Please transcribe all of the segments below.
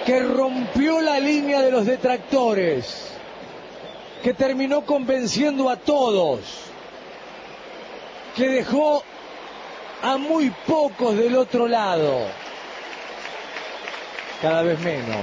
que rompió la línea de los detractores, que terminó convenciendo a todos, que dejó a muy pocos del otro lado, cada vez menos.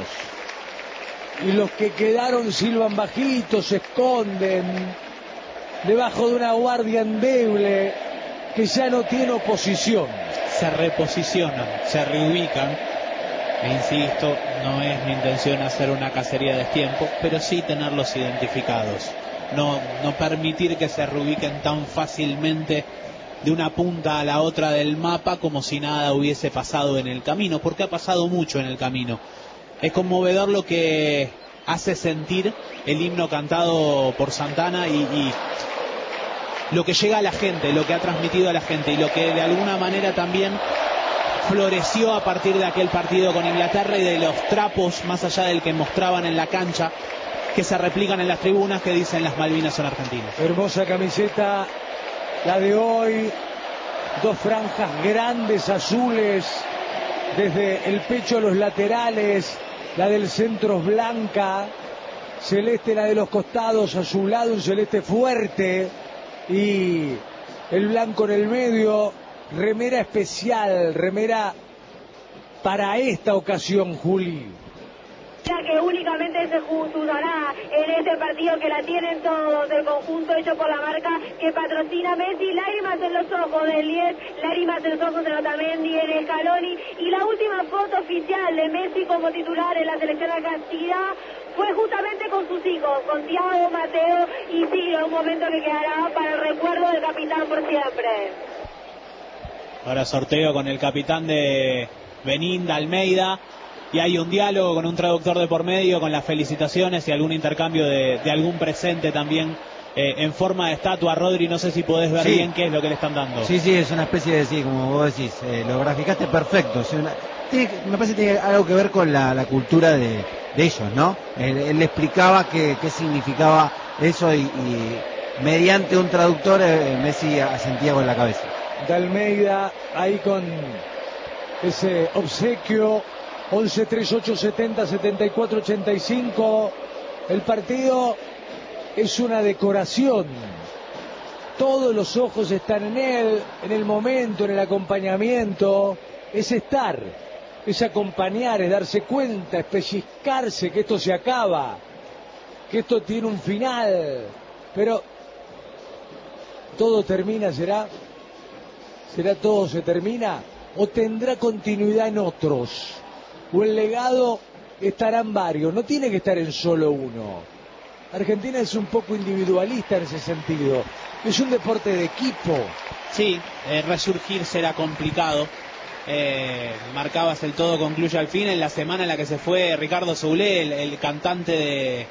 Y los que quedaron silban bajito, se esconden debajo de una guardia endeble que ya no tiene oposición. Se reposicionan, se reubican. E insisto, no es mi intención hacer una cacería de destiempo, pero sí tenerlos identificados. No permitir que se reubiquen tan fácilmente de una punta a la otra del mapa como si nada hubiese pasado en el camino, porque ha pasado mucho en el camino. Es conmovedor lo que hace sentir el himno cantado por Santana y lo que llega a la gente, lo que ha transmitido a la gente y lo que de alguna manera también floreció a partir de aquel partido con Inglaterra y de los trapos, más allá del que mostraban en la cancha, que se replican en las tribunas, que dicen las Malvinas son argentinas. Hermosa camiseta la de hoy, dos franjas grandes azules desde el pecho a los laterales, la del centro es blanca, celeste la de los costados, azulado, un celeste fuerte y el blanco en el medio. Remera especial, remera para esta ocasión, Juli. Que únicamente se usará en este partido, que la tienen todos, el conjunto hecho por la marca que patrocina Messi. Lágrimas en los ojos del 10, lágrimas en los ojos de Otamendi, en Scaloni, y la última foto oficial de Messi como titular en la selección argentina fue justamente con sus hijos, con Thiago, Mateo y Ciro, un momento que quedará para el recuerdo del capitán por siempre. Ahora sorteo con el capitán de Benín, de Almeida, y hay un diálogo con un traductor de por medio, con las felicitaciones y algún intercambio de algún presente también en forma de estatua. Rodri, no sé si podés ver bien qué es lo que le están dando. Sí, es una especie de, sí, como vos decís, lo graficaste perfecto. Me parece que tiene algo que ver con la cultura de ellos, ¿no? Él le explicaba qué significaba eso y mediante un traductor Messi asentía con la cabeza. De Almeida ahí con ese obsequio. 11 38 70 74 85. El partido es una decoración, todos los ojos están en él, en el momento, en el acompañamiento. Es estar, es acompañar, es darse cuenta, es pellizcarse que esto se acaba, que esto tiene un final. Pero todo termina, ¿será todo se termina? ¿O tendrá continuidad en otros? ¿O el legado estará en varios? No tiene que estar en solo uno. Argentina es un poco individualista en ese sentido. Es un deporte de equipo. Sí, resurgir será complicado. Marcabas el todo concluye al fin. En la semana en la que se fue Ricardo Soulé, el cantante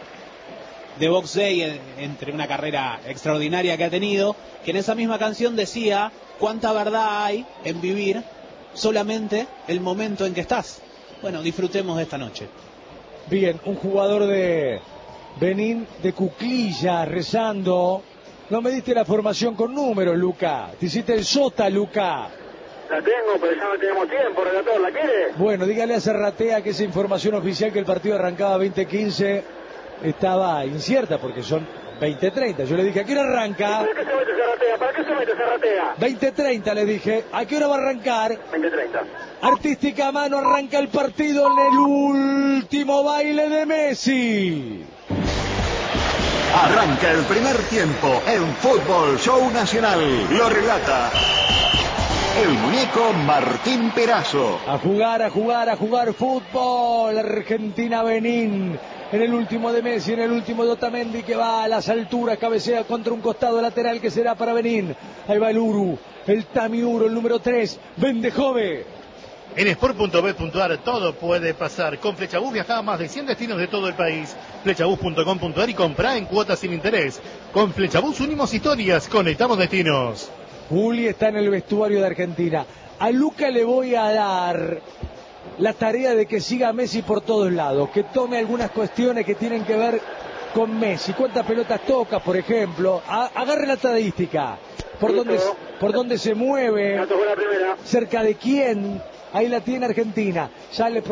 de Box Day, entre una carrera extraordinaria que ha tenido, que en esa misma canción decía: cuánta verdad hay en vivir solamente el momento en que estás. Bueno, disfrutemos de esta noche. Bien, un jugador de Benín, de cuclillas, rezando. No me diste la formación con números, Luca. Te hiciste el sota, Luca. La tengo, pero ya no tenemos tiempo, relator. ¿La quiere? Bueno, dígale a Serratea que esa información oficial, que el partido arrancaba 20:15, estaba incierta, porque son 20:30. Yo le dije: ¿a qué hora arranca? ¿Para qué se mete Serratea? ¿Para qué se mete Serratea? 20:30 le dije. ¿A qué hora va a arrancar? 20:30. Artística mano, arranca el partido en el último baile de Messi. Arranca el primer tiempo en Fútbol Show Nacional. Lo relata el muñeco Martín Perazo. A jugar fútbol. Argentina-Benín. En el último de Messi, en el último de Otamendi, que va a las alturas, cabecea contra un costado lateral que será para Benín. Ahí va el Uru, el Tamiuro, el número 3, Bendejove. En sport.bet.ar todo puede pasar. Con Flechabús viaja a más de 100 destinos de todo el país. Flechabús.com.ar y comprá en cuotas sin interés. Con Flechabús unimos historias, conectamos destinos. Juli está en el vestuario de Argentina. A Luca le voy a dar la tarea de que siga a Messi por todos lados, que tome algunas cuestiones que tienen que ver con Messi. ¿Cuántas pelotas toca, por ejemplo? Agarre la estadística. ¿Por dónde se mueve? ¿Cerca de quién? Ahí la tiene Argentina. Ya le